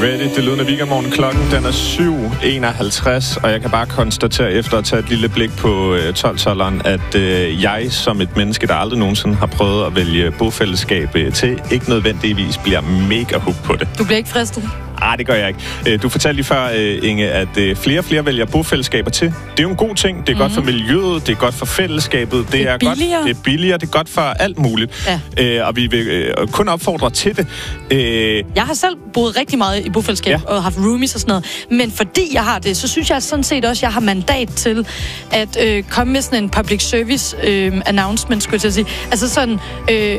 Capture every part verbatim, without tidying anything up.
Ready, det lyder af weekendmorgen. Klokken den er syv enoghalvtreds, og jeg kan bare konstatere efter at tage et lille blik på øh, tolv-tolveren, at øh, jeg som et menneske, der aldrig nogensinde har prøvet at vælge bofællesskab øh, til, ikke nødvendigvis bliver mega hooked på det. Du bliver ikke fristet? Nej, det gør jeg ikke. Du fortalte lige før, Inge, at flere og flere vælger bofællesskaber til. Det er jo en god ting. Det er mm. godt for miljøet, det er godt for fællesskabet. Det, det er, er billigere. Godt, det er billigere, det er godt for alt muligt. Ja. Øh, og vi vil øh, kun opfordre til det. Øh... Jeg har selv boet rigtig meget i bofællesskab ja. og haft roomies og sådan noget. Men fordi jeg har det, så synes jeg sådan set også, at jeg har mandat til at øh, komme med sådan en public service øh, announcement, skulle jeg til at sige. Altså sådan... Øh,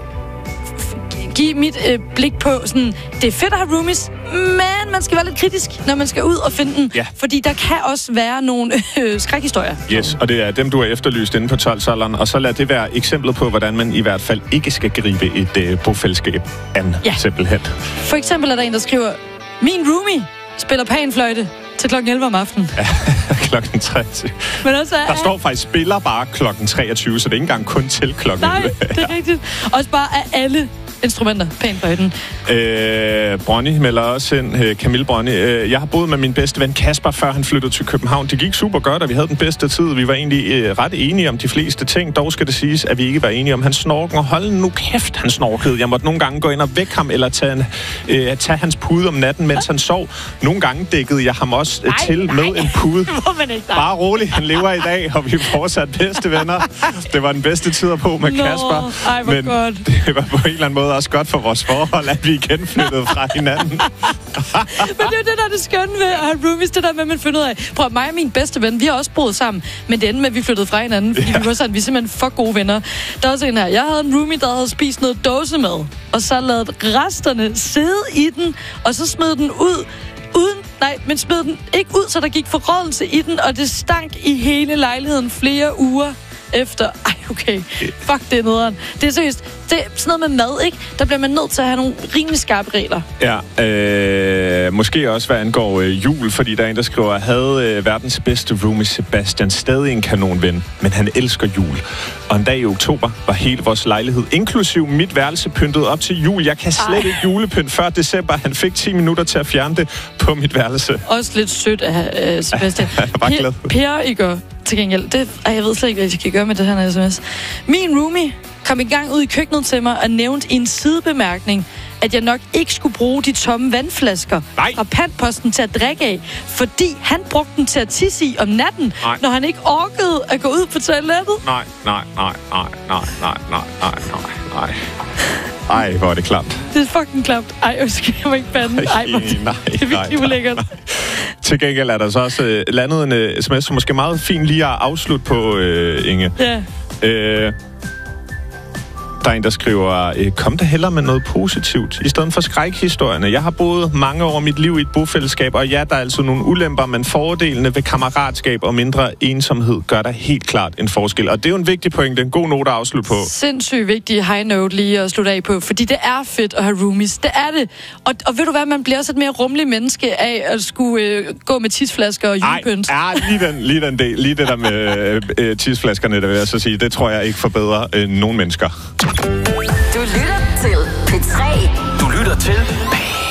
give mit øh, blik på sådan, det er fedt at have roomies, men man skal være lidt kritisk, når man skal ud og finde den. Ja. Fordi der kan også være nogle øh, skrækhistorier. Yes, og det er dem, du har efterlyst inde på tolv-tolveren. Og så lad det være eksemplet på, hvordan man i hvert fald ikke skal gribe et øh, bofællesskab an, ja. simpelthen. For eksempel er der en, der skriver, min roomie spiller panfløjte til klokken elleve om aftenen. Ja, klokken treogtyve. Men også, der står faktisk spiller bare klokken treogtyve, så det er ikke engang kun til klokken elleve. Nej, det er rigtigt. Også bare af alle instrumenter. Pænt på højden. Øh, Bronny melder også ind. Øh, Camille Bronny. Øh, jeg har boet med min bedste ven Kasper, før han flyttede til København. Det gik super godt, og vi havde den bedste tid. Vi var egentlig øh, ret enige om de fleste ting. Dog skal det siges, at vi ikke var enige om hans snorken. Og hold nu kæft, han snorkede. Jeg måtte nogle gange gå ind og vække ham, eller tage, en, øh, tage hans pude om natten, mens han sov. Nogle gange dækkede jeg ham også øh, nej, til nej. med en pude. Ikke, Bare rolig, han lever i dag, og vi er fortsat bedste venner. Det var den bedste tid at bo med Nå, Kasper. Ej, men godt. det var på en eller anden måde også godt for vores forhold, at vi igen flyttede fra hinanden. Men det er jo det, der er det skønne ved at have roomies, det der med, at man finder ud af. Prøv mig og min bedste ven, vi har også boet sammen, men det endte med, at vi flyttede fra hinanden, fordi ja. vi var sådan, vi er simpelthen for gode venner. Der er også en her, jeg havde en roomie, der havde spist noget dåsemad, og så ladet resterne sidde i den, og så smed den ud, uden, nej, men smed den ikke ud, så der gik forrådelse i den, og det stank i hele lejligheden flere uger efter. Ej, okay. Fuck, det er nederen. Det er seriøst. Det er sådan noget med mad, ikke? Der bliver man nødt til at have nogle rimelig skarpe regler. Ja, øh, måske også hvad angår øh, jul, fordi der er en, der skriver, havde øh, verdens bedste roomie Sebastian stadig en kanonven, men han elsker jul. Og en dag i oktober var hele vores lejlighed, inklusiv mit værelse, pyntet op til jul. Jeg kan slet Ej. ikke julepynt før december. Han fik ti minutter til at fjerne det på mit værelse. Også lidt sødt af uh, Sebastian. Jeg var glad. Per, per i går til gengæld. Det, ej, jeg ved slet ikke, hvad jeg skal gøre med det her sms. Min roomie kom i gang ud i køkkenet til mig og nævnte i en sidebemærkning, at jeg nok ikke skulle bruge de tomme vandflasker Nej. fra pantposten til at drikke af, fordi han brugte den til at tisse i om natten, Nej. når han ikke orkede at gå ud på toilettet. Nej, nej, nej, nej, nej, nej, nej, nej, nej, nej. Ej, hvor er det klamt. Det er fucking klamt. Ej, jeg skal jeg ikke bande. Ej, hvor, nej, det er virkelig ulækkert. Til gengæld er der så også øh, landet en uh, sms, som måske meget fint lige at afslutte på, øh, Inge. Ja. Øh, Der er en, der skriver, kom da hellere med noget positivt, i stedet for skrækhistorierne. Jeg har boet mange år af mit liv i et bofællesskab, og ja, der er altså nogle ulemper, men fordelene ved kammeratskab og mindre ensomhed gør der helt klart en forskel. Og det er jo en vigtig pointe, en god note at afslutte på. Sindssygt vigtig high note lige at slutte af på, fordi det er fedt at have roomies. Det er det. Og, og ved du hvad, man bliver også et mere rummelig menneske af at skulle øh, gå med tidsflasker og julepynt. Ej, ja, lige, den, lige den del. Lige det der med øh, tidsflaskerne, der vil jeg så sige, det tror jeg ikke forbedrer øh, nogen mennesker. Du lytter til P tre. Du lytter til